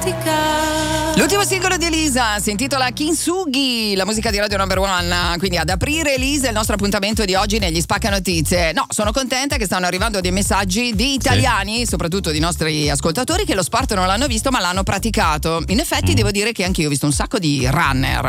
L'ultimo singolo di Elisa si intitola Kintsugi, la musica di Radio Number One. Quindi ad aprire Elisa è il nostro appuntamento di oggi negli Spacca Notizie. No, sono contenta che stanno arrivando dei messaggi di italiani, soprattutto di nostri ascoltatori, che lo sport non l'hanno visto ma l'hanno praticato. In effetti devo dire che anche io ho visto un sacco di runner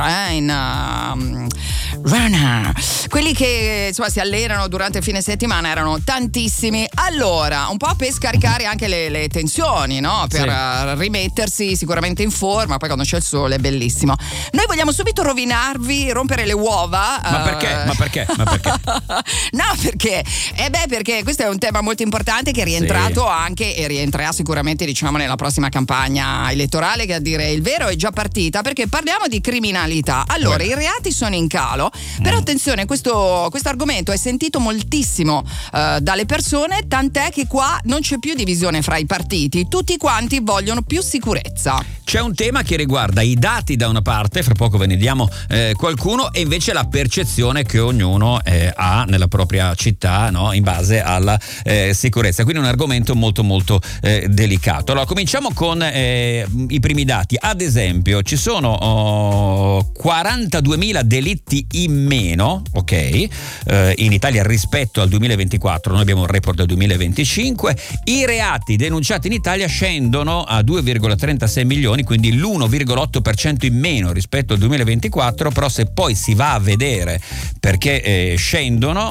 runner, quelli che insomma si allenano durante il fine settimana, erano tantissimi. Allora, un po' per scaricare anche le tensioni, no? Per rimettersi sicuramente in forma. Poi quando c'è il sole è bellissimo. Noi vogliamo subito rovinarvi, rompere le uova. Ma perché? No, perché? Perché questo è un tema molto importante che è rientrato anche e rientrerà sicuramente, diciamo, nella prossima campagna elettorale, che a dire il vero è già partita, perché parliamo di criminalità. Allora, i reati sono in calo, però attenzione, questo argomento è sentito moltissimo dalle persone, tant'è che qua non c'è più divisione fra i partiti, tutti quanti vogliono più sicurezza. C'è un tema che riguarda i dati da una parte, fra poco ve ne diamo qualcuno, e invece la percezione che ognuno ha nella propria città, no? In base alla sicurezza. Quindi è un argomento molto molto delicato. Allora cominciamo con i primi dati. Ad esempio ci sono 42.000 delitti in meno, ok, in Italia rispetto al 2024. Noi abbiamo un report del 2025. I reati denunciati in Italia scendono a 2,36 milioni, quindi l'1,8% in meno rispetto al 2024. Però se poi si va a vedere perché scendono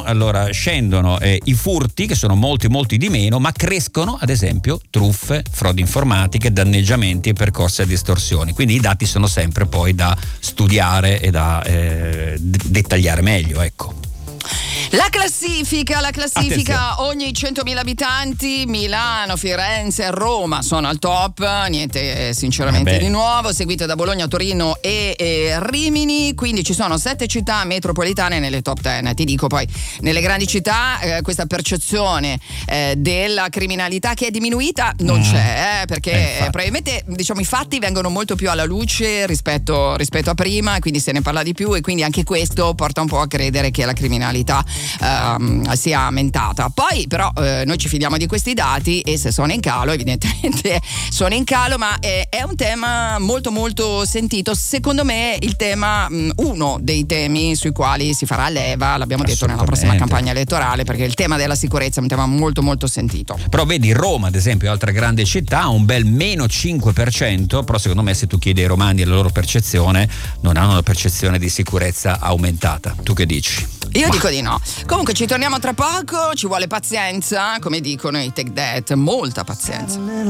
i furti, che sono molti di meno, ma crescono ad esempio truffe, frodi informatiche, danneggiamenti e percorsi a distorsioni. Quindi i dati sono sempre poi da studiare e da dettagliare meglio, ecco. La classifica, Attenzione. ogni 100.000 abitanti, Milano, Firenze, Roma sono al top, niente sinceramente di nuovo, seguito da Bologna, Torino e Rimini. Quindi ci sono 7 città metropolitane nelle top 10. Ti dico poi, nelle grandi città questa percezione della criminalità che è diminuita non c'è, perché probabilmente, diciamo, i fatti vengono molto più alla luce rispetto a prima, e quindi se ne parla di più, e quindi anche questo porta un po' a credere che la criminalità sia aumentata. Poi però noi ci fidiamo di questi dati, e se sono in calo evidentemente sono in calo, ma è un tema molto molto sentito. Secondo me il tema, uno dei temi sui quali si farà leva, l'abbiamo detto, nella prossima campagna elettorale, perché il tema della sicurezza è un tema molto molto sentito. Però vedi, Roma ad esempio, altra grande città, ha un bel meno 5%, però secondo me se tu chiedi ai romani la loro percezione, non hanno una percezione di sicurezza aumentata. Tu che dici? Io dico di no. Comunque ci torniamo tra poco, ci vuole pazienza, come dicono i Take That, molta pazienza.